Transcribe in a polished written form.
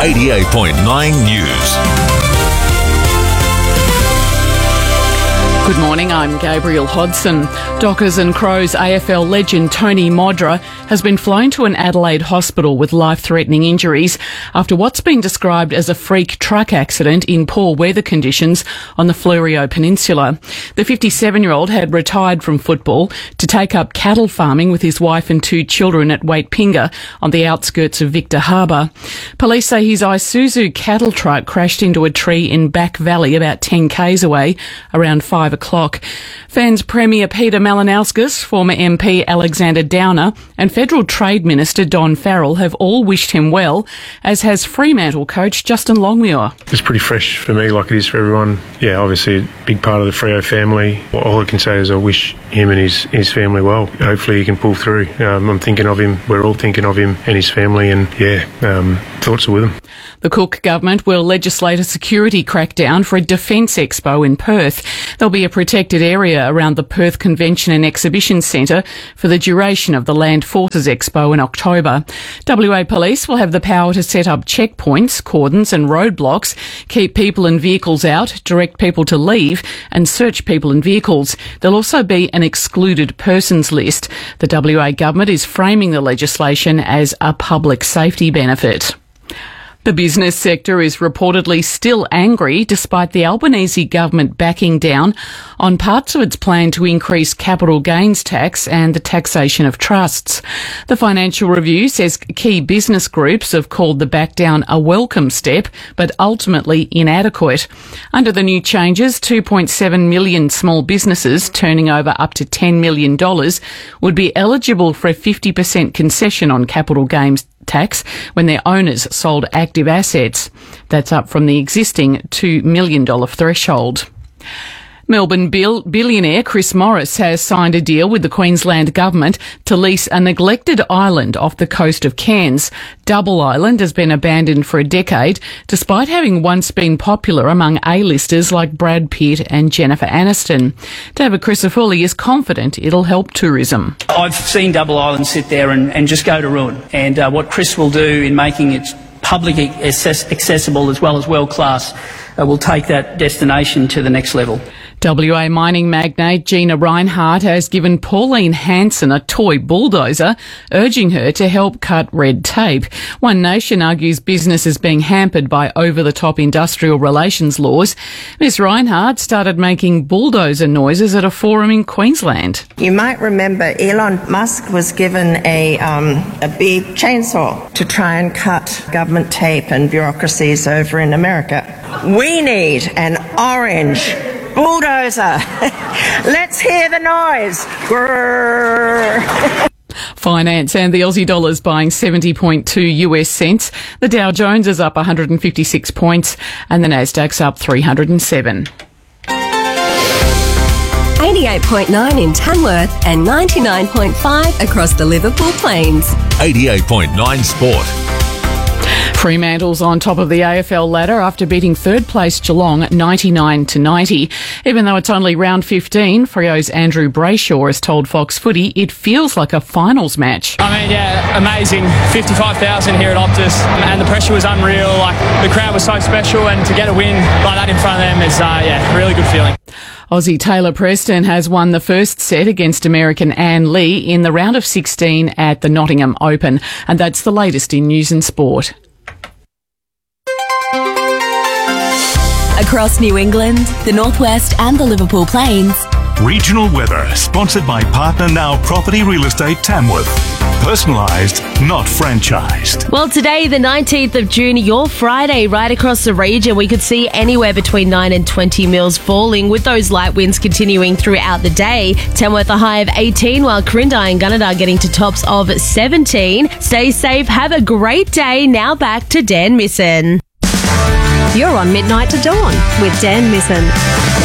88.9 News. Good morning, I'm Gabriel Hodson. Dockers and Crows AFL legend Tony Modra has been flown to an Adelaide hospital with life-threatening injuries after what's been described as a freak truck accident in poor weather conditions on the Fleurieu Peninsula. The 57-year-old had retired from football to take up cattle farming with his wife and 2 children at Waitpinga on the outskirts of Victor Harbour. Police say his Isuzu cattle truck crashed into a tree in Back Valley about 10 k's away around 5 o'clock. Fans Premier Peter Malinauskas, former MP Alexander Downer and Federal Trade Minister Don Farrell have all wished him well, as has Fremantle coach Justin Longmuir. It's pretty fresh for me like it is for everyone. Yeah, obviously a big part of the Freo family. All I can say is I wish him and his family well. Hopefully he can pull through. I'm thinking of him, we're all thinking of him and his family, and thoughts are with him. The Cook government will legislate a security crackdown for a defence expo in Perth. There'll be a protected area around the Perth Convention and Exhibition Centre for the duration of the Land Forces Expo in October. WA Police will have the power to set up checkpoints, cordons and roadblocks, keep people and vehicles out, direct people to leave and search people and vehicles. There'll also be an excluded persons list. The WA government is framing the legislation as a public safety benefit. The business sector is reportedly still angry despite the Albanese government backing down on parts of its plan to increase capital gains tax and the taxation of trusts. The Financial Review says key business groups have called the back down a welcome step, but ultimately inadequate. Under the new changes, 2.7 million small businesses turning over up to $10 million would be eligible for a 50% concession on capital gains tax when their owners sold active assets. That's up from the existing $2 million threshold. Melbourne billionaire Chris Morris has signed a deal with the Queensland government to lease a neglected island off the coast of Cairns. Double Island has been abandoned for a decade, despite having once been popular among A-listers like Brad Pitt and Jennifer Aniston. David Crisafulli is confident it'll help tourism. I've seen Double Island sit there and just go to ruin. And what Chris will do in making it publicly accessible as well as world-class will take that destination to the next level. WA mining magnate Gina Rinehart has given Pauline Hanson a toy bulldozer, urging her to help cut red tape. One Nation argues business is being hampered by over-the-top industrial relations laws. Ms Rinehart started making bulldozer noises at a forum in Queensland. You might remember Elon Musk was given a big chainsaw to try and cut government tape and bureaucracies over in America. We need an orange bulldozer. Let's hear the noise. Grrr. Finance and the Aussie dollar's buying 70.2 US cents. The Dow Jones is up 156 points and the Nasdaq's up 307. 88.9 in Tamworth and 99.5 across the Liverpool Plains. 88.9 Sport. Fremantle's on top of the AFL ladder after beating third place Geelong 99-90. Even though it's only round 15, Freo's Andrew Brayshaw has told Fox Footy it feels like a finals match. I mean, yeah, amazing. 55,000 here at Optus and the pressure was unreal. Like, the crowd was so special and to get a win like that in front of them is, really good feeling. Aussie Taylor Preston has won the first set against American Anne Lee in the round of 16 at the Nottingham Open. And that's the latest in news and sport. Across New England, the Northwest and the Liverpool Plains. Regional weather sponsored by Partner Now Property Real Estate Tamworth. Personalised, not franchised. Well, today, the 19th of June, your Friday, right across the region, we could see anywhere between 9 and 20 mils falling, with those light winds continuing throughout the day. Tamworth a high of 18, while Quirindi and Gunnedah getting to tops of 17. Stay safe, have a great day. Now back to Dan Misson. You're on Midnight to Dawn with Dan Misson.